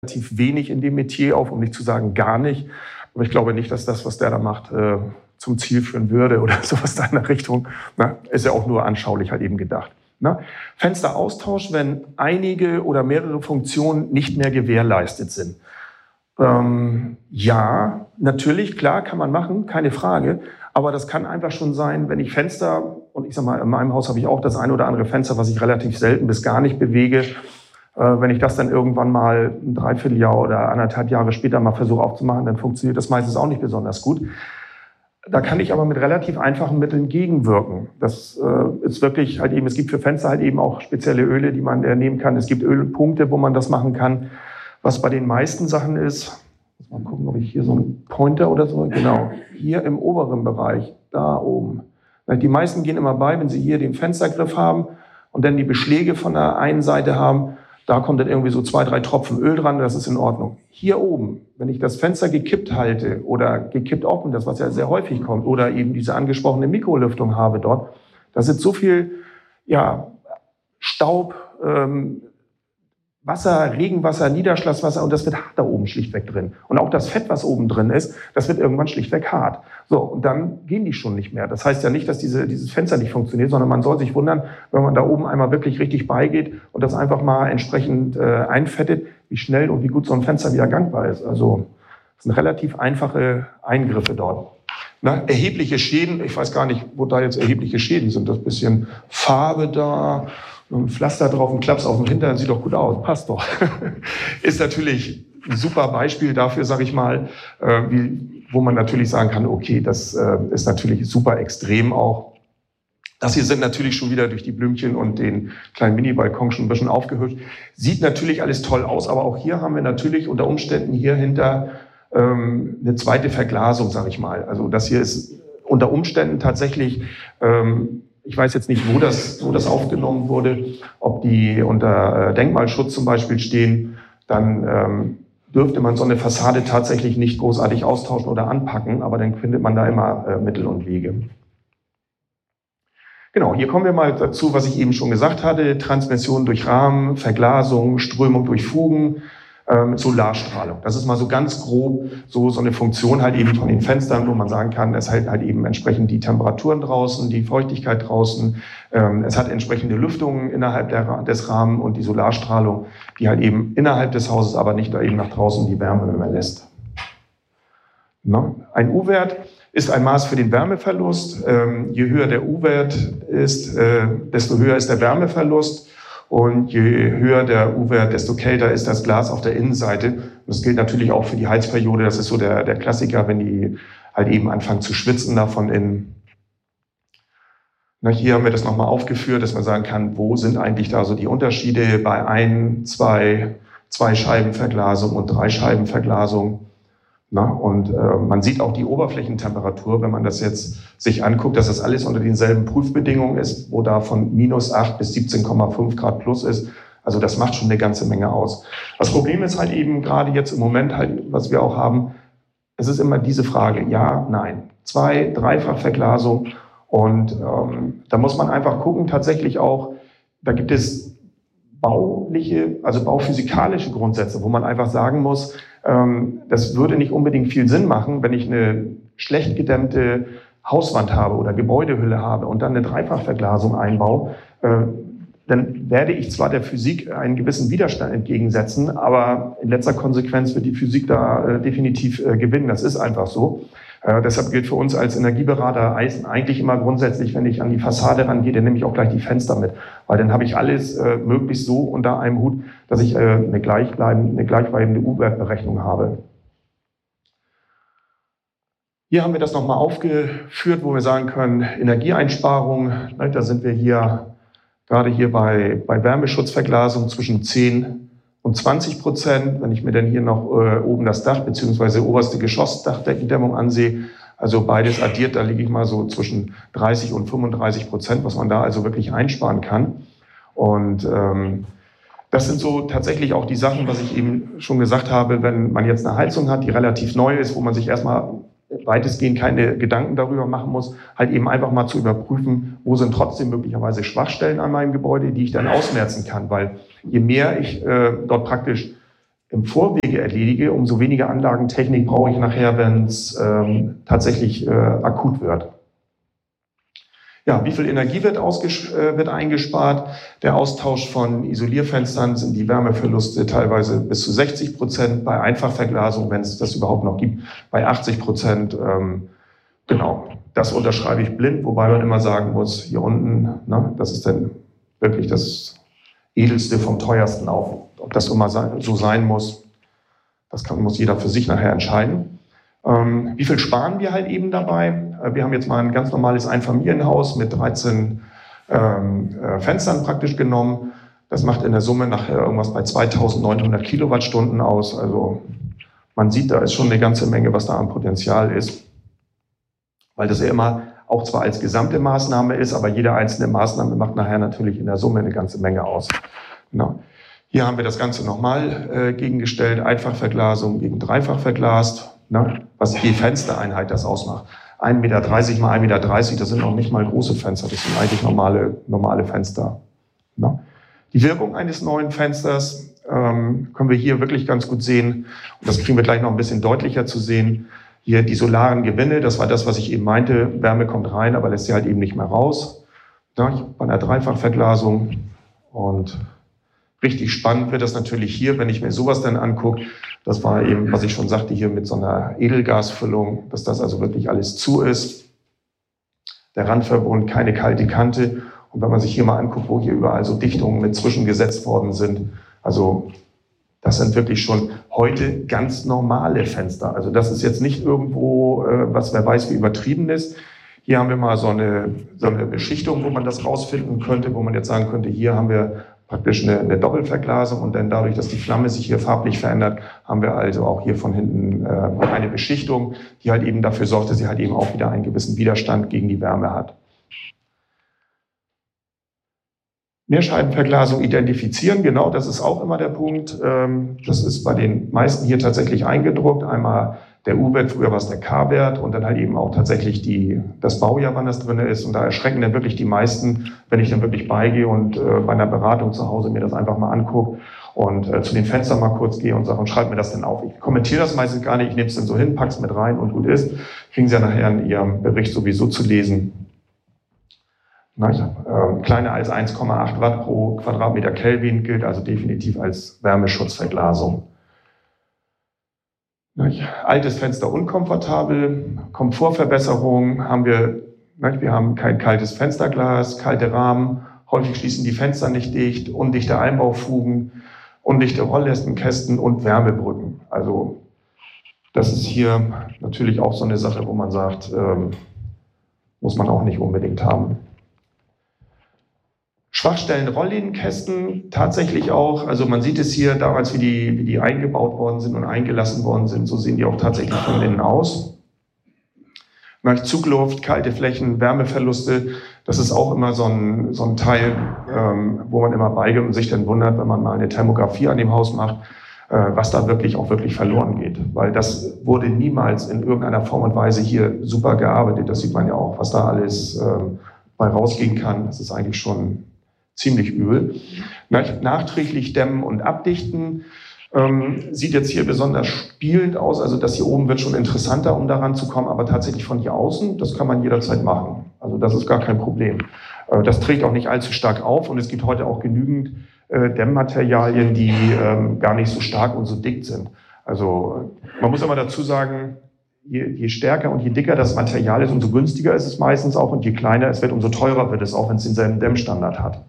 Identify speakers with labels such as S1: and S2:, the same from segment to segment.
S1: relativ wenig in dem Metier auf, um nicht zu sagen gar nicht. Aber ich glaube nicht, dass das, was der da macht, zum Ziel führen würde oder sowas da in der Richtung. Na, ist ja auch nur anschaulich halt eben gedacht. Na, Fensteraustausch, wenn einige oder mehrere Funktionen nicht mehr gewährleistet sind. Ja, natürlich, klar, kann man machen, keine Frage. Aber das kann einfach schon sein, wenn ich Fenster, und ich sag mal, in meinem Haus habe ich auch das ein oder andere Fenster, was ich relativ selten bis gar nicht bewege. Wenn ich das dann irgendwann mal ein Dreivierteljahr oder 1,5 Jahre später mal versuche aufzumachen, dann funktioniert das meistens auch nicht besonders gut. Da kann ich aber mit relativ einfachen Mitteln gegenwirken. Das ist wirklich halt eben, es gibt für Fenster halt eben auch spezielle Öle, die man nehmen kann. Es gibt Ölpunkte, wo man das machen kann. Was bei den meisten Sachen ist, mal gucken, ob ich hier so einen Pointer oder so, genau, hier im oberen Bereich, da oben. Die meisten gehen immer bei, wenn sie hier den Fenstergriff haben und dann die Beschläge von der einen Seite haben, da kommt dann irgendwie so 2, 3 Tropfen Öl dran, das ist in Ordnung. Hier oben, wenn ich das Fenster gekippt halte oder gekippt offen, das was ja sehr häufig kommt, oder eben diese angesprochene Mikrolüftung habe dort, da sitzt so viel Staub, Wasser, Regenwasser, Niederschlagswasser und das wird hart da oben schlichtweg drin. Und auch das Fett, was oben drin ist, das wird irgendwann schlichtweg hart. So, und dann gehen die schon nicht mehr. Das heißt ja nicht, dass dieses Fenster nicht funktioniert, sondern man soll sich wundern, wenn man da oben einmal wirklich richtig beigeht und das einfach mal entsprechend einfettet, wie schnell und wie gut so ein Fenster wieder gangbar ist. Also das sind relativ einfache Eingriffe dort. Na, erhebliche Schäden, ich weiß gar nicht, wo da jetzt erhebliche Schäden sind. Das bisschen Farbe da, ein Pflaster drauf, ein Klaps auf dem Hintern, sieht doch gut aus, passt doch. Ist natürlich ein super Beispiel dafür, sage ich mal, wo man natürlich sagen kann, okay, das ist natürlich super extrem auch. Das hier sind natürlich schon wieder durch die Blümchen und den kleinen Mini-Balkon schon ein bisschen aufgehübscht. Sieht natürlich alles toll aus, aber auch hier haben wir natürlich unter Umständen hier hinter eine zweite Verglasung, sage ich mal. Also das hier ist unter Umständen tatsächlich, ich weiß jetzt nicht, wo das aufgenommen wurde, ob die unter Denkmalschutz zum Beispiel stehen, dann dürfte man so eine Fassade tatsächlich nicht großartig austauschen oder anpacken, aber dann findet man da immer Mittel und Wege. Genau, hier kommen wir mal dazu, was ich eben schon gesagt hatte, Transmission durch Rahmen, Verglasung, Strömung durch Fugen, Solarstrahlung. Das ist mal so ganz grob so eine Funktion halt eben von den Fenstern, wo man sagen kann, es hält halt eben entsprechend die Temperaturen draußen, die Feuchtigkeit draußen, es hat entsprechende Lüftungen innerhalb des Rahmens und die Solarstrahlung, die halt eben innerhalb des Hauses, aber nicht da eben nach draußen die Wärme lässt. Na? Ein U-Wert ist ein Maß für den Wärmeverlust. Je höher der U-Wert ist, desto höher ist der Wärmeverlust. Und je höher der U-Wert, desto kälter ist das Glas auf der Innenseite. Und das gilt natürlich auch für die Heizperiode. Das ist so der Klassiker, wenn die halt eben anfangen zu schwitzen da von innen. Na, hier haben wir das nochmal aufgeführt, dass man sagen kann, wo sind eigentlich da so die Unterschiede bei 1, 2 Scheibenverglasung und 3 Scheibenverglasung. Na, und man sieht auch die Oberflächentemperatur, wenn man das jetzt sich anguckt, dass das alles unter denselben Prüfbedingungen ist, wo da von -8 bis 17,5 Grad plus ist. Also das macht schon eine ganze Menge aus. Das Problem ist halt eben gerade jetzt im Moment halt, was wir auch haben, es ist immer diese Frage, ja, nein, 2-, 3-fach Verglasung. Und da muss man einfach gucken, tatsächlich auch, da gibt es bauliche, also bauphysikalische Grundsätze, wo man einfach sagen muss, das würde nicht unbedingt viel Sinn machen, wenn ich eine schlecht gedämmte Hauswand habe oder Gebäudehülle habe und dann eine Dreifachverglasung einbaue, dann werde ich zwar der Physik einen gewissen Widerstand entgegensetzen, aber in letzter Konsequenz wird die Physik da definitiv gewinnen. Das ist einfach so. Deshalb gilt für uns als Energieberater eigentlich immer grundsätzlich, wenn ich an die Fassade rangehe, dann nehme ich auch gleich die Fenster mit. Weil dann habe ich alles möglichst so unter einem Hut, dass ich eine gleichbleibende U-Wert-Berechnung habe. Hier haben wir das nochmal aufgeführt, wo wir sagen können, Energieeinsparung, da sind wir hier gerade hier bei Wärmeschutzverglasung zwischen 10 und 20%, wenn ich mir dann hier noch oben das Dach bzw. oberste Geschossdachdeckendämmung ansehe, also beides addiert, da liege ich mal so zwischen 30 und 35%, was man da also wirklich einsparen kann. Und das sind so tatsächlich auch die Sachen, was ich eben schon gesagt habe, wenn man jetzt eine Heizung hat, die relativ neu ist, wo man sich erstmal weitestgehend keine Gedanken darüber machen muss, halt eben einfach mal zu überprüfen, wo sind trotzdem möglicherweise Schwachstellen an meinem Gebäude, die ich dann ausmerzen kann, weil je mehr ich dort praktisch im Vorwege erledige, umso weniger Anlagentechnik brauche ich nachher, wenn es tatsächlich akut wird. Ja, wie viel Energie wird eingespart? Der Austausch von Isolierfenstern sind die Wärmeverluste teilweise bis zu 60%, bei Einfachverglasung, wenn es das überhaupt noch gibt, bei 80%. Genau, das unterschreibe ich blind, wobei man immer sagen muss, hier unten, ne, das ist dann wirklich das Edelste vom Teuersten auf. Ob das immer so sein muss, muss jeder für sich nachher entscheiden. Wie viel sparen wir halt eben dabei? Wir haben jetzt mal ein ganz normales Einfamilienhaus mit 13 Fenstern praktisch genommen. Das macht in der Summe nachher irgendwas bei 2900 Kilowattstunden aus. Also man sieht, da ist schon eine ganze Menge, was da an Potenzial ist. Weil das ja immer auch zwar als gesamte Maßnahme ist, aber jede einzelne Maßnahme macht nachher natürlich in der Summe eine ganze Menge aus. Genau. Hier haben wir das Ganze nochmal gegengestellt, Einfachverglasung gegen dreifach verglast, ne, was die Fenstereinheit das ausmacht. 1,30 Meter mal 1,30 Meter, das sind noch nicht mal große Fenster, das sind eigentlich normale Fenster. Ne. Die Wirkung eines neuen Fensters können wir hier wirklich ganz gut sehen. Und das kriegen wir gleich noch ein bisschen deutlicher zu sehen. Hier die solaren Gewinne, das war das, was ich eben meinte. Wärme kommt rein, aber lässt sie halt eben nicht mehr raus. Ja, bei einer Dreifachverglasung. Und richtig spannend wird das natürlich hier, wenn ich mir sowas dann angucke. Das war eben, was ich schon sagte, hier mit so einer Edelgasfüllung, dass das also wirklich alles zu ist. Der Randverbund, keine kalte Kante. Und wenn man sich hier mal anguckt, wo hier überall so Dichtungen mit zwischengesetzt worden sind, also das sind wirklich schon heute ganz normale Fenster. Also das ist jetzt nicht irgendwo, was wer weiß, wie übertrieben ist. Hier haben wir mal so eine Beschichtung, wo man das rausfinden könnte, wo man jetzt sagen könnte, hier haben wir praktisch eine Doppelverglasung und dann dadurch, dass die Flamme sich hier farblich verändert, haben wir also auch hier von hinten eine Beschichtung, die halt eben dafür sorgt, dass sie halt eben auch wieder einen gewissen Widerstand gegen die Wärme hat. Mehrscheibenverglasung identifizieren, genau, das ist auch immer der Punkt. Das ist bei den meisten hier tatsächlich eingedruckt. Einmal der U-Wert, früher war es der K-Wert und dann halt eben auch tatsächlich das Baujahr, wann das drin ist. Und da erschrecken dann wirklich die meisten, wenn ich dann wirklich beigehe und bei einer Beratung zu Hause mir das einfach mal angucke und zu den Fenstern mal kurz gehe und sage, und schreibe mir das dann auf. Ich kommentiere das meistens gar nicht, ich nehme es dann so hin, packe es mit rein und gut ist. Kriegen Sie ja nachher in Ihrem Bericht sowieso zu lesen. Kleiner als 1,8 Watt pro Quadratmeter Kelvin gilt also definitiv als Wärmeschutzverglasung. Altes Fenster unkomfortabel, Komfortverbesserung haben wir. Wir haben kein kaltes Fensterglas, kalte Rahmen, häufig schließen die Fenster nicht dicht, undichte Einbaufugen, undichte Rolllästenkästen und Wärmebrücken. Also das ist hier natürlich auch so eine Sache, wo man sagt, muss man auch nicht unbedingt haben. Schwachstellen Rolllädenkästen tatsächlich auch, also man sieht es hier damals, wie die eingebaut worden sind und eingelassen worden sind, so sehen die auch tatsächlich von innen aus. Zugluft, kalte Flächen, Wärmeverluste, das ist auch immer so ein Teil, wo man immer beigeht und sich dann wundert, wenn man mal eine Thermografie an dem Haus macht, was da wirklich verloren geht. Weil das wurde niemals in irgendeiner Form und Weise hier super gearbeitet. Das sieht man ja auch, was da alles bei rausgehen kann. Das ist eigentlich schon ziemlich übel. Nachträglich dämmen und abdichten. Sieht jetzt hier besonders spielend aus, also das hier oben wird schon interessanter, um daran zu kommen, aber tatsächlich von hier außen, das kann man jederzeit machen. Also das ist gar kein Problem. Das trägt auch nicht allzu stark auf und es gibt heute auch genügend Dämmmaterialien, die gar nicht so stark und so dick sind. Also man muss immer dazu sagen, je stärker und je dicker das Material ist, umso günstiger ist es meistens auch und je kleiner es wird, umso teurer wird es auch, wenn es denselben Dämmstandard hat.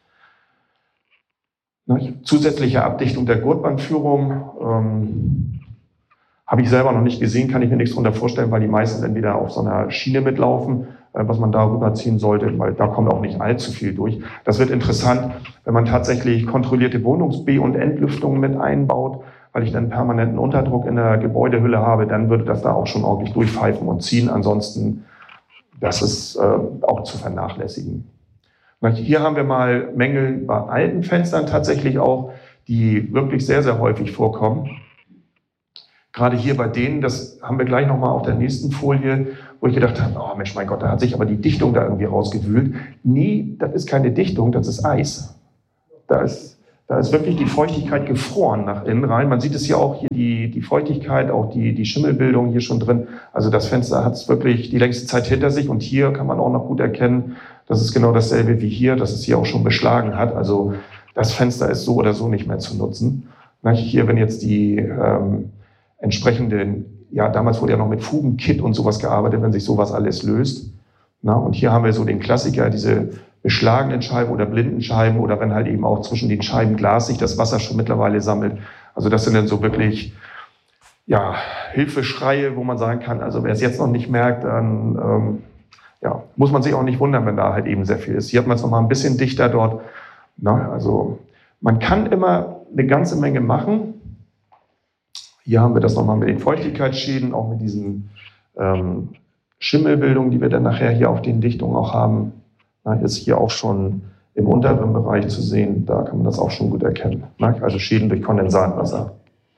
S1: Zusätzliche Abdichtung der Gurtbandführung habe ich selber noch nicht gesehen, kann ich mir nichts darunter vorstellen, weil die meisten entweder auf so einer Schiene mitlaufen, was man da rüberziehen sollte, weil da kommt auch nicht allzu viel durch. Das wird interessant, wenn man tatsächlich kontrollierte Wohnungs-B- und Entlüftungen mit einbaut, weil ich dann permanenten Unterdruck in der Gebäudehülle habe, dann würde das da auch schon ordentlich durchpfeifen und ziehen. Ansonsten, das ist auch zu vernachlässigen. Hier haben wir mal Mängel bei alten Fenstern tatsächlich auch, die wirklich sehr, sehr häufig vorkommen. Gerade hier bei denen, das haben wir gleich nochmal auf der nächsten Folie, wo ich gedacht habe, oh Mensch, mein Gott, da hat sich aber die Dichtung da irgendwie rausgewühlt. Nee, das ist keine Dichtung, das ist Eis. Da ist Da ist wirklich die Feuchtigkeit gefroren nach innen rein. Man sieht es hier auch, hier die Feuchtigkeit, auch die Schimmelbildung hier schon drin. Also das Fenster hat es wirklich die längste Zeit hinter sich. Und hier kann man auch noch gut erkennen, das ist genau dasselbe wie hier, dass es hier auch schon beschlagen hat. Also das Fenster ist so oder so nicht mehr zu nutzen. Hier, wenn jetzt die entsprechenden, ja, damals wurde ja noch mit Fugenkit und sowas gearbeitet, wenn sich sowas alles löst. Und hier haben wir so den Klassiker, diese beschlagenen Scheiben oder blinden Scheiben oder wenn halt eben auch zwischen den Scheiben Glas sich das Wasser schon mittlerweile sammelt. Also das sind dann so wirklich, ja, Hilfeschreie, wo man sagen kann, also wer es jetzt noch nicht merkt, dann ja, muss man sich auch nicht wundern, wenn da halt eben sehr viel ist. Hier hat man es nochmal ein bisschen dichter dort. Also man kann immer eine ganze Menge machen. Hier haben wir das nochmal mit den Feuchtigkeitsschäden, auch mit diesen Schimmelbildungen, die wir dann nachher hier auf den Dichtungen auch haben. Ist hier auch schon im unteren Bereich zu sehen, da kann man das auch schon gut erkennen. Also Schäden durch Kondensatwasser.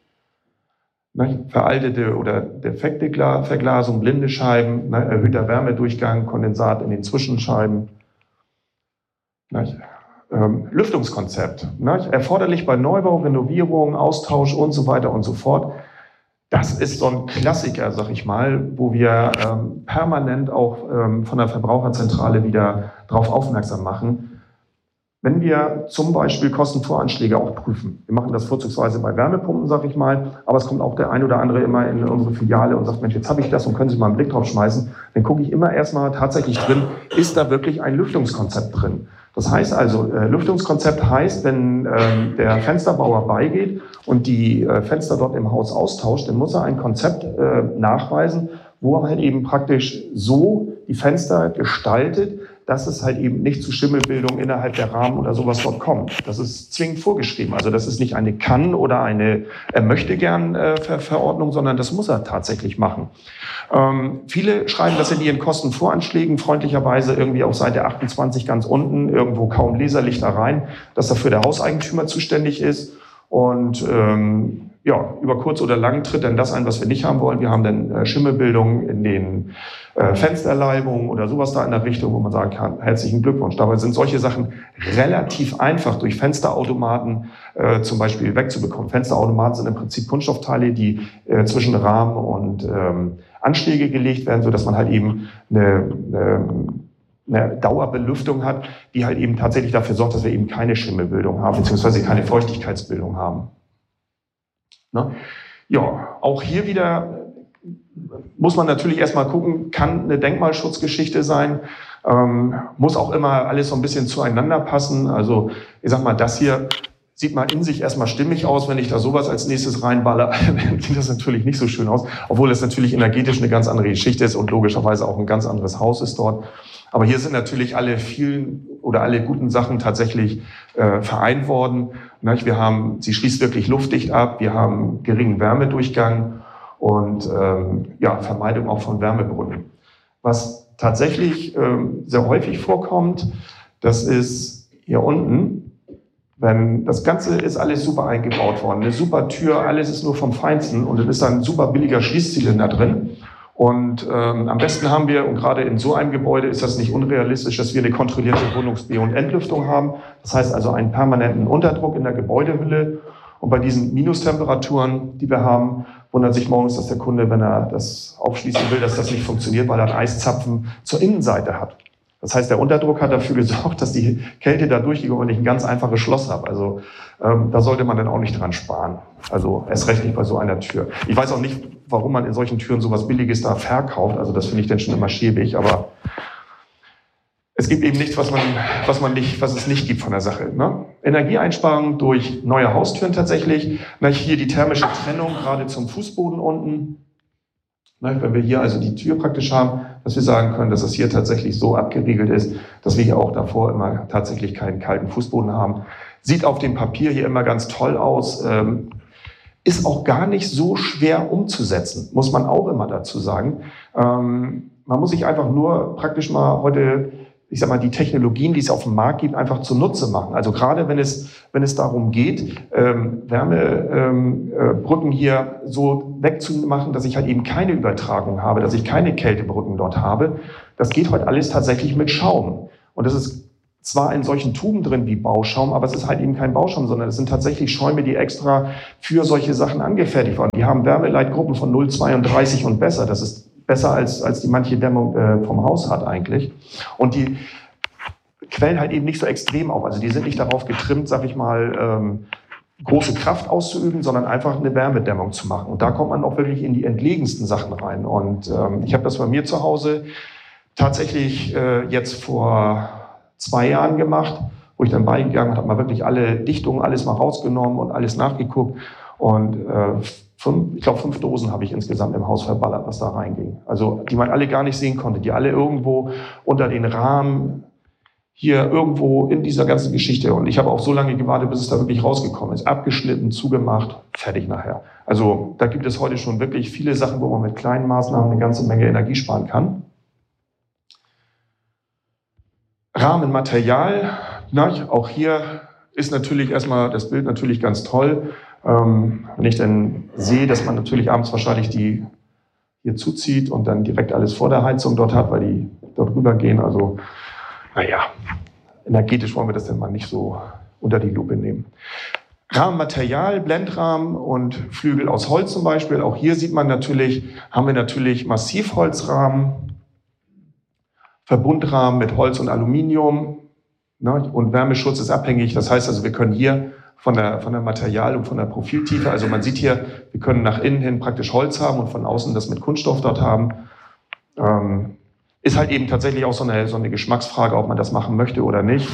S1: Veraltete oder defekte Verglasung, blinde Scheiben, erhöhter Wärmedurchgang, Kondensat in den Zwischenscheiben. Lüftungskonzept, erforderlich bei Neubau, Renovierung, Austausch und so weiter und so fort. Das ist so ein Klassiker, sag ich mal, wo wir permanent auch von der Verbraucherzentrale wieder darauf aufmerksam machen. Wenn wir zum Beispiel Kostenvoranschläge auch prüfen, wir machen das vorzugsweise bei Wärmepumpen, sag ich mal, aber es kommt auch der ein oder andere immer in unsere Filiale und sagt, Mensch, jetzt habe ich das und können Sie mal einen Blick drauf schmeißen. Dann gucke ich immer erstmal tatsächlich drin, ist da wirklich ein Lüftungskonzept drin? Das heißt also, Lüftungskonzept heißt, wenn der Fensterbauer beigeht und die Fenster dort im Haus austauscht, dann muss er ein Konzept nachweisen, wo er halt eben praktisch so die Fenster gestaltet, dass es halt eben nicht zu Schimmelbildung innerhalb der Rahmen oder sowas dort kommt. Das ist zwingend vorgeschrieben. Also das ist nicht eine Kann- oder eine Möchtegern-Verordnung, sondern das muss er tatsächlich machen. Viele schreiben das in ihren Kostenvoranschlägen freundlicherweise irgendwie auf Seite 28 ganz unten, irgendwo kaum Laserlicht da rein, dass dafür der Hauseigentümer zuständig ist. Und ja, über kurz oder lang tritt dann das ein, was wir nicht haben wollen. Wir haben dann Schimmelbildung in den Fensterleibungen oder sowas da in der Richtung, wo man sagen kann, herzlichen Glückwunsch. Dabei sind solche Sachen relativ einfach durch Fensterautomaten zum Beispiel wegzubekommen. Fensterautomaten sind im Prinzip Kunststoffteile, die zwischen Rahmen und Anschläge gelegt werden, sodass man halt eben eine Dauerbelüftung hat, die halt eben tatsächlich dafür sorgt, dass wir eben keine Schimmelbildung haben, beziehungsweise keine Feuchtigkeitsbildung haben. Ja, auch hier wieder muss man natürlich erstmal gucken, kann eine Denkmalschutzgeschichte sein, muss auch immer alles so ein bisschen zueinander passen. Also ich sag mal, das hier sieht mal in sich erstmal stimmig aus. Wenn ich da sowas als nächstes reinballer, dann sieht das natürlich nicht so schön aus, obwohl es natürlich energetisch eine ganz andere Geschichte ist und logischerweise auch ein ganz anderes Haus ist dort. Aber hier sind natürlich alle guten Sachen tatsächlich vereint worden. Wir haben, sie schließt wirklich luftdicht ab, wir haben geringen Wärmedurchgang und ja, Vermeidung auch von Wärmebrücken. Was tatsächlich sehr häufig vorkommt, das ist hier unten, wenn das Ganze ist alles super eingebaut worden, eine super Tür, alles ist nur vom Feinsten und es ist dann ein super billiger Schließzylinder drin. Und am besten haben wir, und gerade in so einem Gebäude ist das nicht unrealistisch, dass wir eine kontrollierte Wohnungs-, B- und Entlüftung haben. Das heißt also einen permanenten Unterdruck in der Gebäudehülle. Und bei diesen Minustemperaturen, die wir haben, wundert sich morgens, dass der Kunde, wenn er das aufschließen will, dass das nicht funktioniert, weil er einen Eiszapfen zur Innenseite hat. Das heißt, der Unterdruck hat dafür gesorgt, dass die Kälte da durchgeht und ich ein ganz einfaches Schloss habe. Also da sollte man dann auch nicht dran sparen. Also erst recht nicht bei so einer Tür. Ich weiß auch nicht, warum man in solchen Türen sowas Billiges da verkauft. Also das finde ich dann schon immer schäbig. Aber es gibt eben nichts, was es nicht gibt von der Sache. Ne? Energieeinsparung durch neue Haustüren tatsächlich. Hier die thermische Trennung gerade zum Fußboden unten. Wenn wir hier also die Tür praktisch haben, dass wir sagen können, dass es hier tatsächlich so abgeriegelt ist, dass wir hier auch davor immer tatsächlich keinen kalten Fußboden haben. Sieht auf dem Papier hier immer ganz toll aus, ist auch gar nicht so schwer umzusetzen, muss man auch immer dazu sagen. Man muss sich einfach nur praktisch mal heute, ich sag mal, die Technologien, die es auf dem Markt gibt, einfach zunutze machen. Also gerade wenn es darum geht, Wärmebrücken hier so wegzumachen, dass ich halt eben keine Übertragung habe, dass ich keine Kältebrücken dort habe. Das geht heute alles tatsächlich mit Schaum. Und das ist zwar in solchen Tuben drin wie Bauschaum, aber es ist halt eben kein Bauschaum, sondern es sind tatsächlich Schäume, die extra für solche Sachen angefertigt waren. Die haben Wärmeleitgruppen von 0,32 und besser. Das ist besser als die manche Dämmung vom Haus hat eigentlich. Und die quellen halt eben nicht so extrem auf. Also die sind nicht darauf getrimmt, sag ich mal, große Kraft auszuüben, sondern einfach eine Wärmedämmung zu machen. Und da kommt man auch wirklich in die entlegensten Sachen rein. Und ich habe das bei mir zu Hause tatsächlich jetzt vor 2 Jahren gemacht, wo ich dann beigegangen habe, mal wirklich alle Dichtungen, alles mal rausgenommen und alles nachgeguckt. Und ich glaube 5 Dosen habe ich insgesamt im Haus verballert, was da reinging. Also die man alle gar nicht sehen konnte, die alle irgendwo unter den Rahmen hier irgendwo in dieser ganzen Geschichte. Und ich habe auch so lange gewartet, bis es da wirklich rausgekommen ist. Abgeschnitten, zugemacht, fertig nachher. Also da gibt es heute schon wirklich viele Sachen, wo man mit kleinen Maßnahmen eine ganze Menge Energie sparen kann. Rahmenmaterial, auch hier ist natürlich erstmal das Bild natürlich ganz toll. Wenn ich dann sehe, dass man natürlich abends wahrscheinlich die hier zuzieht und dann direkt alles vor der Heizung dort hat, weil die dort rübergehen. Also, naja, energetisch wollen wir das dann mal nicht so unter die Lupe nehmen. Rahmenmaterial, Blendrahmen und Flügel aus Holz zum Beispiel. Auch hier sieht man natürlich, haben wir natürlich Massivholzrahmen, Verbundrahmen mit Holz und Aluminium, ne? Und Wärmeschutz ist abhängig. Das heißt also, wir können hier von der Material- und von der Profiltiefe, also man sieht hier, wir können nach innen hin praktisch Holz haben und von außen das mit Kunststoff dort haben. Ist halt eben tatsächlich auch so eine Geschmacksfrage, ob man das machen möchte oder nicht.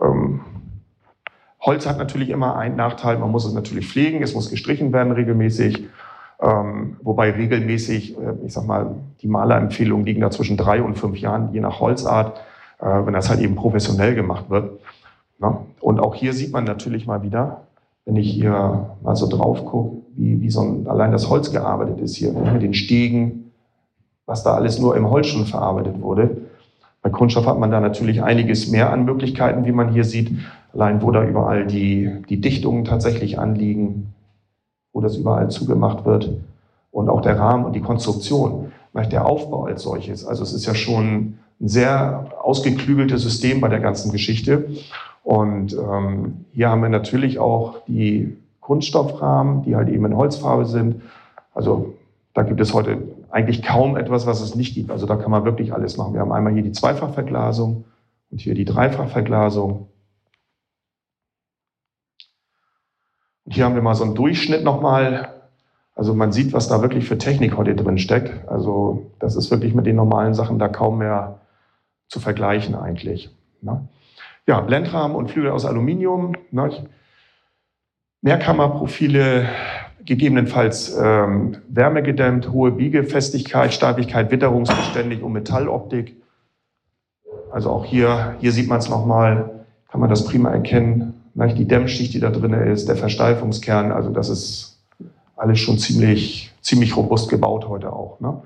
S1: Holz hat natürlich immer einen Nachteil, man muss es natürlich pflegen, es muss gestrichen werden regelmäßig. Wobei regelmäßig, ich sag mal, die Malerempfehlungen liegen da zwischen 3 und 5 Jahren, je nach Holzart, wenn das halt eben professionell gemacht wird. Ne? Und auch hier sieht man natürlich mal wieder, wenn ich hier mal so drauf gucke, wie allein das Holz gearbeitet ist hier, mit den Stegen, was da alles nur im Holz schon verarbeitet wurde. Bei Kunststoff hat man da natürlich einiges mehr an Möglichkeiten, wie man hier sieht, allein wo da überall die Dichtungen tatsächlich anliegen, wo das überall zugemacht wird und auch der Rahmen und die Konstruktion, der Aufbau als solches. Also es ist ja schon ein sehr ausgeklügeltes System bei der ganzen Geschichte. Und hier haben wir natürlich auch die Kunststoffrahmen, die halt eben in Holzfarbe sind. Also da gibt es heute eigentlich kaum etwas, was es nicht gibt. Also da kann man wirklich alles machen. Wir haben einmal hier die Zweifachverglasung und hier die Dreifachverglasung. Und hier haben wir mal so einen Durchschnitt nochmal. Also man sieht, was da wirklich für Technik heute drin steckt. Also das ist wirklich mit den normalen Sachen da kaum mehr zu vergleichen eigentlich. Ne? Ja, Blendrahmen und Flügel aus Aluminium. Ne? Mehrkammerprofile, gegebenenfalls wärmegedämmt, hohe Biegefestigkeit, Steifigkeit, witterungsbeständig und Metalloptik. Also auch hier sieht man es nochmal, kann man das prima erkennen. Ne? Die Dämmschicht, die da drin ist, der Versteifungskern, also das ist alles schon ziemlich robust gebaut heute auch. Ne?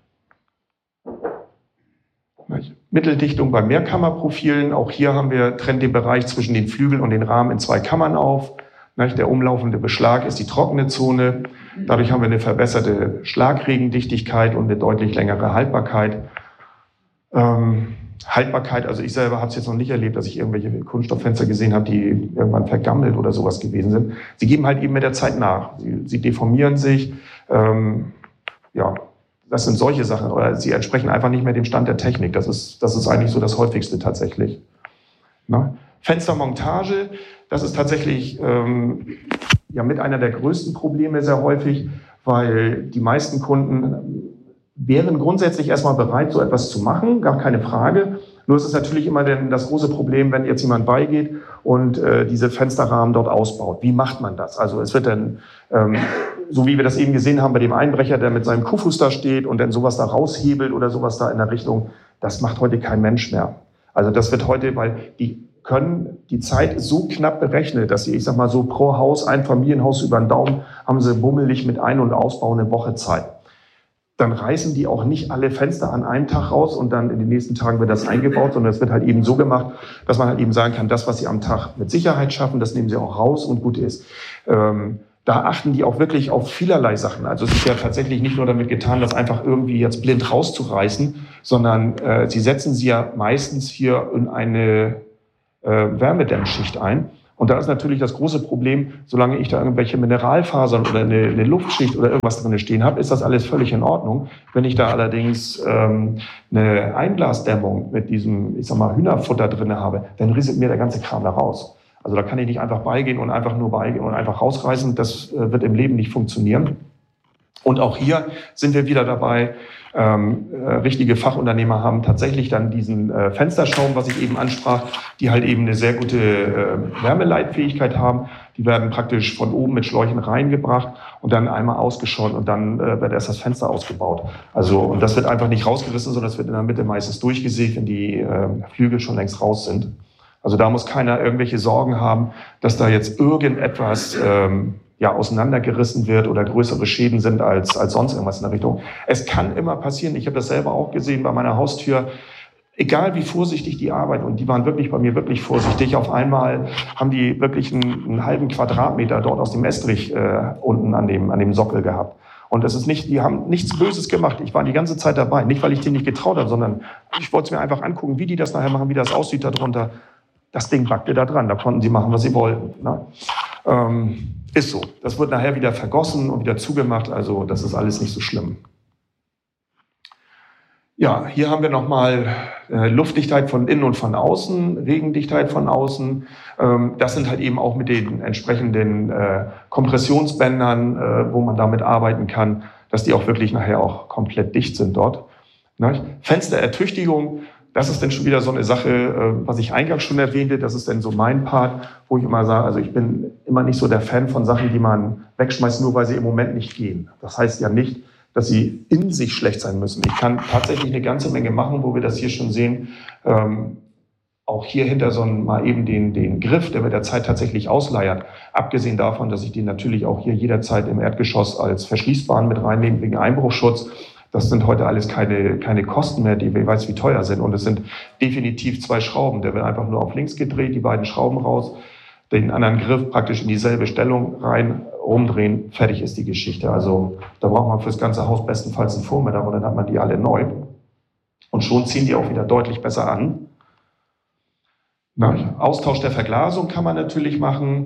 S1: Mitteldichtung bei Mehrkammerprofilen. Auch hier trennt den Bereich zwischen den Flügeln und den Rahmen in 2 Kammern auf. Der umlaufende Beschlag ist die trockene Zone. Dadurch haben wir eine verbesserte Schlagregendichtigkeit und eine deutlich längere Haltbarkeit. Haltbarkeit, also ich selber habe es jetzt noch nicht erlebt, dass ich irgendwelche Kunststofffenster gesehen habe, die irgendwann vergammelt oder sowas gewesen sind. Sie geben halt eben mit der Zeit nach. Sie deformieren sich. Ja, das sind solche Sachen. Oder sie entsprechen einfach nicht mehr dem Stand der Technik. Das ist eigentlich so das Häufigste tatsächlich. Ne? Fenstermontage, das ist tatsächlich mit einer der größten Probleme sehr häufig, weil die meisten Kunden wären grundsätzlich erstmal bereit, so etwas zu machen, gar keine Frage. Nur ist es natürlich immer das große Problem, wenn jetzt jemand beigeht und diese Fensterrahmen dort ausbaut. Wie macht man das? Also es wird dann, so wie wir das eben gesehen haben bei dem Einbrecher, der mit seinem Kuhfuß da steht und dann sowas da raushebelt oder sowas da in der Richtung, das macht heute kein Mensch mehr. Also das wird heute, weil die können die Zeit so knapp berechnet, dass sie, ich sag mal so pro Haus, ein Familienhaus über den Daumen, haben sie bummelig mit Ein- und Ausbau eine Woche Zeit. Dann reißen die auch nicht alle Fenster an einem Tag raus und dann in den nächsten Tagen wird das eingebaut, sondern es wird halt eben so gemacht, dass man halt eben sagen kann, das, was sie am Tag mit Sicherheit schaffen, das nehmen sie auch raus und gut ist. Da achten die auch wirklich auf vielerlei Sachen. Also es ist ja tatsächlich nicht nur damit getan, das einfach irgendwie jetzt blind rauszureißen, sondern sie setzen sie ja meistens hier in eine Wärmedämmschicht ein. Und da ist natürlich das große Problem, solange ich da irgendwelche Mineralfasern oder eine Luftschicht oder irgendwas drin stehen habe, ist das alles völlig in Ordnung. Wenn ich da allerdings eine Einglasdämmung mit diesem, ich sag mal, Hühnerfutter drin habe, dann rieselt mir der ganze Kram da raus. Also da kann ich nicht einfach beigehen und einfach nur beigehen und einfach rausreißen. Das wird im Leben nicht funktionieren. Und auch hier sind wir wieder dabei, richtige Fachunternehmer haben tatsächlich dann diesen Fensterschaum, was ich eben ansprach, die halt eben eine sehr gute Wärmeleitfähigkeit haben. Die werden praktisch von oben mit Schläuchen reingebracht und dann einmal ausgeschoren und dann wird erst das Fenster ausgebaut. Also, und das wird einfach nicht rausgerissen, sondern es wird in der Mitte meistens durchgesägt, wenn die Flügel schon längst raus sind. Also da muss keiner irgendwelche Sorgen haben, dass da jetzt irgendetwas auseinandergerissen wird oder größere Schäden sind als sonst irgendwas in der Richtung. Es kann immer passieren, ich habe das selber auch gesehen bei meiner Haustür, egal wie vorsichtig die arbeiten, und die waren wirklich bei mir wirklich vorsichtig, auf einmal haben die wirklich einen halben Quadratmeter dort aus dem Estrich unten an dem Sockel gehabt. Und es ist nicht, die haben nichts Böses gemacht. Ich war die ganze Zeit dabei. Nicht, weil ich denen nicht getraut habe, sondern ich wollte es mir einfach angucken, wie die das nachher machen, wie das aussieht darunter. Das Ding backte da dran, da konnten sie machen, was sie wollten. Ne? Ist so. Das wird nachher wieder vergossen und wieder zugemacht, also das ist alles nicht so schlimm. Ja, hier haben wir nochmal Luftdichtheit von innen und von außen, Regendichtheit von außen. Das sind halt eben auch mit den entsprechenden Kompressionsbändern, wo man damit arbeiten kann, dass die auch wirklich nachher auch komplett dicht sind dort. Ne? Fensterertüchtigung. Das ist dann schon wieder so eine Sache, was ich eingangs schon erwähnte. Das ist dann so mein Part, wo ich immer sage, also ich bin immer nicht so der Fan von Sachen, die man wegschmeißt, nur weil sie im Moment nicht gehen. Das heißt ja nicht, dass sie in sich schlecht sein müssen. Ich kann tatsächlich eine ganze Menge machen, wo wir das hier schon sehen. Auch hier hinter so mal eben den Griff, der mit der Zeit tatsächlich ausleiert. Abgesehen davon, dass ich den natürlich auch hier jederzeit im Erdgeschoss als verschließbaren mit reinnehme wegen Einbruchschutz. Das sind heute alles keine Kosten mehr, die wer weiß wie teuer sind. Und es sind definitiv 2 Schrauben. Der wird einfach nur auf links gedreht, die beiden Schrauben raus, den anderen Griff praktisch in dieselbe Stellung rein, rumdrehen, fertig ist die Geschichte. Also da braucht man fürs ganze Haus bestenfalls einen Vormittag und dann hat man die alle neu. Und schon ziehen die auch wieder deutlich besser an. Austausch der Verglasung kann man natürlich machen.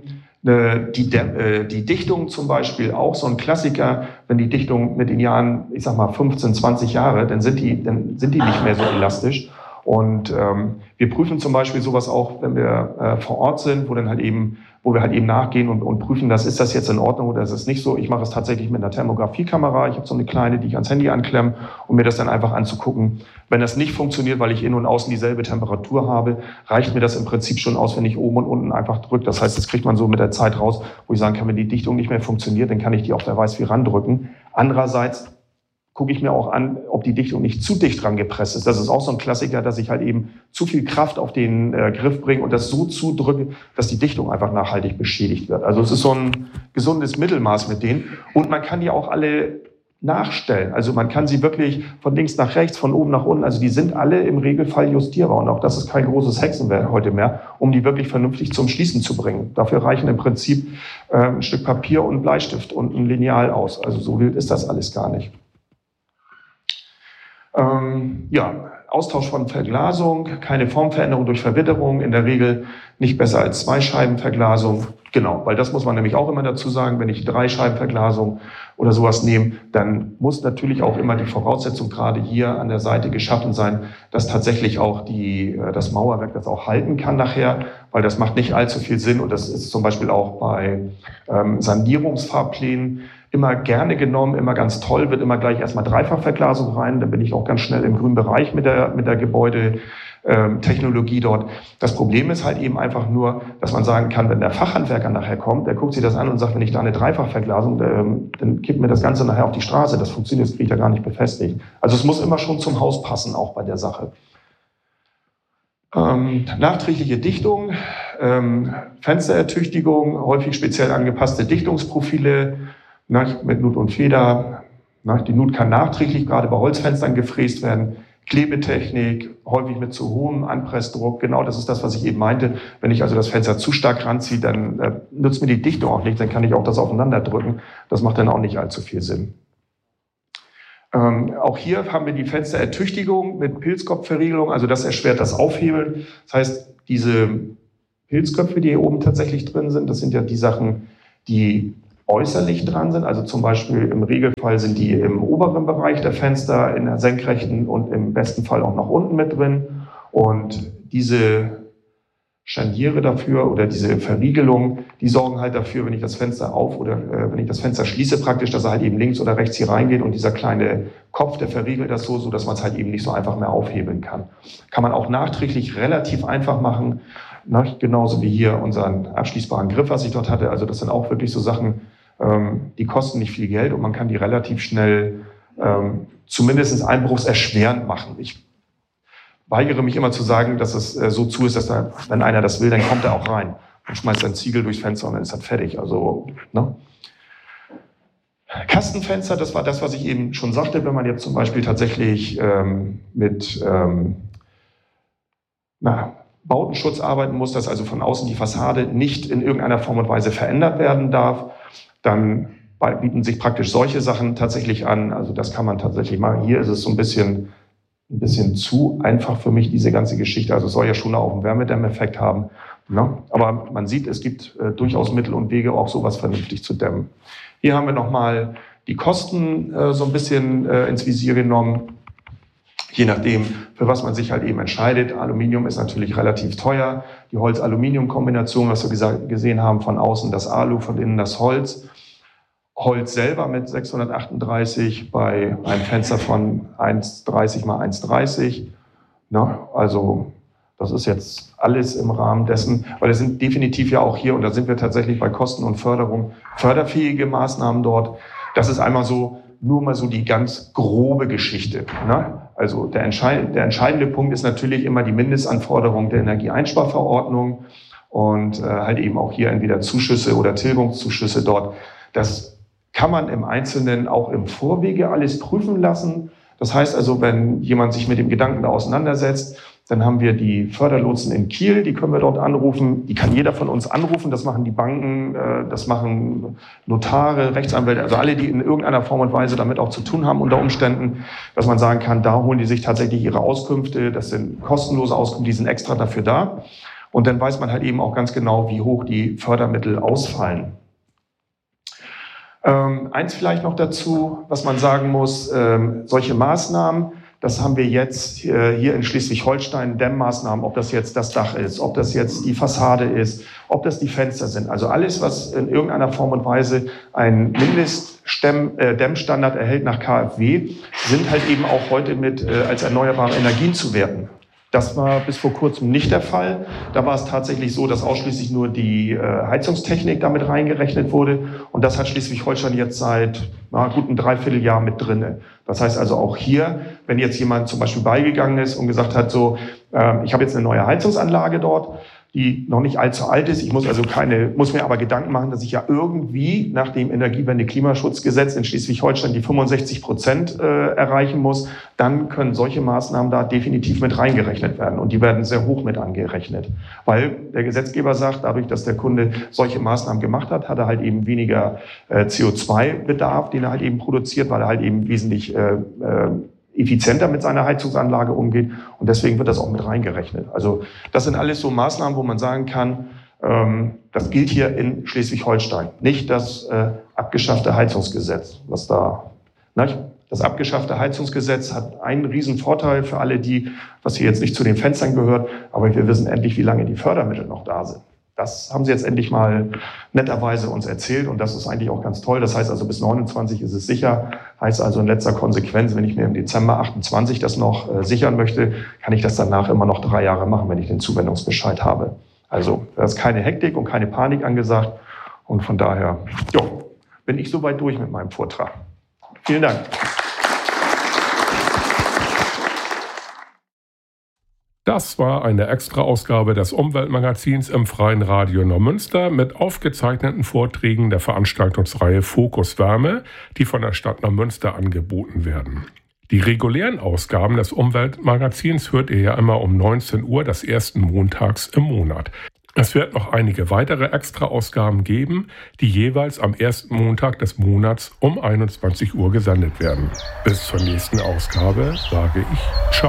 S1: Die Dichtung zum Beispiel, auch so ein Klassiker, wenn die Dichtung mit den Jahren, ich sag mal 15, 20 Jahre, dann sind die nicht mehr so elastisch. Und wir prüfen zum Beispiel sowas auch, wenn wir vor Ort sind, wo wir halt eben nachgehen und prüfen, ist das jetzt in Ordnung oder ist es nicht so. Ich mache es tatsächlich mit einer Thermografiekamera. Ich habe so eine kleine, die ich ans Handy anklemme, um mir das dann einfach anzugucken. Wenn das nicht funktioniert, weil ich innen und außen dieselbe Temperatur habe, reicht mir das im Prinzip schon aus, wenn ich oben und unten einfach drücke. Das heißt, das kriegt man so mit der Zeit raus, wo ich sagen kann, wenn die Dichtung nicht mehr funktioniert, dann kann ich die auch wer weiß wie randrücken. Andererseits gucke ich mir auch an, ob die Dichtung nicht zu dicht rangepresst ist. Das ist auch so ein Klassiker, dass ich halt eben zu viel Kraft auf den Griff bringe und das so zudrücke, dass die Dichtung einfach nachhaltig beschädigt wird. Also es ist so ein gesundes Mittelmaß mit denen. Und man kann die auch alle nachstellen. Also man kann sie wirklich von links nach rechts, von oben nach unten, also die sind alle im Regelfall justierbar. Und auch das ist kein großes Hexenwerk heute mehr, um die wirklich vernünftig zum Schließen zu bringen. Dafür reichen im Prinzip ein Stück Papier und ein Bleistift und ein Lineal aus. Also so wild ist das alles gar nicht. Austausch von Verglasung, keine Formveränderung durch Verwitterung, in der Regel nicht besser als 2-Scheibenverglasung. Genau, weil das muss man nämlich auch immer dazu sagen, wenn ich 3-Scheibenverglasung oder sowas nehme, dann muss natürlich auch immer die Voraussetzung gerade hier an der Seite geschaffen sein, dass tatsächlich auch das Mauerwerk das auch halten kann nachher, weil das macht nicht allzu viel Sinn und das ist zum Beispiel auch bei Sanierungsfahrplänen immer gerne genommen, immer ganz toll, wird immer gleich erstmal Dreifachverglasung rein, dann bin ich auch ganz schnell im grünen Bereich mit der Gebäudetechnologie dort. Das Problem ist halt eben einfach nur, dass man sagen kann, wenn der Fachhandwerker nachher kommt, der guckt sich das an und sagt, wenn ich da eine Dreifachverglasung, dann kippt mir das Ganze nachher auf die Straße, das funktioniert, das kriege ich ja gar nicht befestigt. Also es muss immer schon zum Haus passen, auch bei der Sache. Nachträgliche Dichtung, Fensterertüchtigung, häufig speziell angepasste Dichtungsprofile, mit Nut und Feder. Die Nut kann nachträglich gerade bei Holzfenstern gefräst werden. Klebetechnik, häufig mit zu hohem Anpressdruck. Genau das ist das, was ich eben meinte. Wenn ich also das Fenster zu stark ranziehe, dann nützt mir die Dichtung auch nicht. Dann kann ich auch das aufeinander drücken. Das macht dann auch nicht allzu viel Sinn. Auch hier haben wir die Fensterertüchtigung mit Pilzkopfverriegelung. Also das erschwert das Aufhebeln. Das heißt, diese Pilzköpfe, die hier oben tatsächlich drin sind. Das sind ja die Sachen, die äußerlich dran sind. Also zum Beispiel im Regelfall sind die im oberen Bereich der Fenster, in der senkrechten und im besten Fall auch nach unten mit drin. Und diese Scharniere dafür oder diese Verriegelung, die sorgen halt dafür, wenn ich das Fenster wenn ich das Fenster schließe praktisch, dass er halt eben links oder rechts hier reingeht und dieser kleine Kopf, der verriegelt das so, dass man es halt eben nicht so einfach mehr aufhebeln kann. Kann man auch nachträglich relativ einfach machen, ne? Genauso wie hier unseren abschließbaren Griff, was ich dort hatte. Also das sind auch wirklich so Sachen, die kosten nicht viel Geld und man kann die relativ schnell zumindest einbruchserschwerend machen. Ich weigere mich immer zu sagen, dass es so zu ist, dass da, wenn einer das will, dann kommt er auch rein und schmeißt einen Ziegel durchs Fenster und dann ist das fertig. Also, ne? Kastenfenster, das war das, was ich eben schon sagte, wenn man jetzt zum Beispiel tatsächlich mit Bautenschutz arbeiten muss, dass also von außen die Fassade nicht in irgendeiner Form und Weise verändert werden darf, dann bieten sich praktisch solche Sachen tatsächlich an. Also das kann man tatsächlich machen. Hier ist es so ein bisschen zu einfach für mich, diese ganze Geschichte. Also es soll ja schon auch einen Wärmedämmeffekt haben. Ne? Aber man sieht, es gibt durchaus Mittel und Wege, auch sowas vernünftig zu dämmen. Hier haben wir nochmal die Kosten so ein bisschen ins Visier genommen. Je nachdem, für was man sich halt eben entscheidet. Aluminium ist natürlich relativ teuer. Die Holz-Aluminium-Kombination, was wir gesehen haben, von außen das Alu, von innen das Holz. Holz selber mit 638 bei einem Fenster von 1,30 mal 1,30. Na, also das ist jetzt alles im Rahmen dessen, weil es sind definitiv ja auch hier, und da sind wir tatsächlich bei Kosten und Förderung, förderfähige Maßnahmen dort. Das ist einmal so, nur mal so die ganz grobe Geschichte. Ne? Also der entscheidende Punkt ist natürlich immer die Mindestanforderung der Energieeinsparverordnung und halt eben auch hier entweder Zuschüsse oder Tilgungszuschüsse dort. Das kann man im Einzelnen auch im Vorwege alles prüfen lassen. Das heißt also, wenn jemand sich mit dem Gedanken da auseinandersetzt, dann haben wir die Förderlotsen in Kiel, die können wir dort anrufen. Die kann jeder von uns anrufen, das machen die Banken, das machen Notare, Rechtsanwälte, also alle, die in irgendeiner Form und Weise damit auch zu tun haben unter Umständen, dass man sagen kann, da holen die sich tatsächlich ihre Auskünfte, das sind kostenlose Auskünfte, die sind extra dafür da. Und dann weiß man halt eben auch ganz genau, wie hoch die Fördermittel ausfallen. Eins vielleicht noch dazu, was man sagen muss, solche Maßnahmen, das haben wir jetzt hier in Schleswig-Holstein, Dämmmaßnahmen, ob das jetzt das Dach ist, ob das jetzt die Fassade ist, ob das die Fenster sind. Also alles, was in irgendeiner Form und Weise einen Mindestdämmstandard erhält nach KfW, sind halt eben auch heute mit als erneuerbare Energien zu werten. Das war bis vor kurzem nicht der Fall. Da war es tatsächlich so, dass ausschließlich nur die Heizungstechnik damit reingerechnet wurde. Und das hat Schleswig-Holstein jetzt seit gut einem Dreivierteljahr mit drinne. Das heißt also auch hier, wenn jetzt jemand zum Beispiel beigegangen ist und gesagt hat, so, ich habe jetzt eine neue Heizungsanlage dort, die noch nicht allzu alt ist. Ich muss mir aber Gedanken machen, dass ich ja irgendwie nach dem Energiewende-Klimaschutzgesetz in Schleswig-Holstein die 65% erreichen muss. Dann können solche Maßnahmen da definitiv mit reingerechnet werden. Und die werden sehr hoch mit angerechnet. Weil der Gesetzgeber sagt, dadurch, dass der Kunde solche Maßnahmen gemacht hat, hat er halt eben weniger CO2-Bedarf, den er halt eben produziert, weil er halt eben wesentlich effizienter mit seiner Heizungsanlage umgeht und deswegen wird das auch mit reingerechnet. Also das sind alles so Maßnahmen, wo man sagen kann, das gilt hier in Schleswig-Holstein, nicht das abgeschaffte Heizungsgesetz, was da, das abgeschaffte Heizungsgesetz hat einen riesen Vorteil für alle die, was hier jetzt nicht zu den Fenstern gehört, aber wir wissen endlich, wie lange die Fördermittel noch da sind. Das haben sie jetzt endlich mal netterweise uns erzählt und das ist eigentlich auch ganz toll. Das heißt also, bis 29 ist es sicher. Heißt also in letzter Konsequenz, wenn ich mir im Dezember 28 das noch sichern möchte, kann ich das danach immer noch 3 Jahre machen, wenn ich den Zuwendungsbescheid habe. Also da ist keine Hektik und keine Panik angesagt und von daher bin ich soweit durch mit meinem Vortrag. Vielen Dank.
S2: Das war eine Extra-Ausgabe des Umweltmagazins im Freien Radio Neumünster mit aufgezeichneten Vorträgen der Veranstaltungsreihe Fokus Wärme, die von der Stadt Neumünster angeboten werden. Die regulären Ausgaben des Umweltmagazins hört ihr ja immer um 19 Uhr des ersten Montags im Monat. Es wird noch einige weitere Extra-Ausgaben geben, die jeweils am ersten Montag des Monats um 21 Uhr gesendet werden. Bis zur nächsten Ausgabe sage ich Ciao.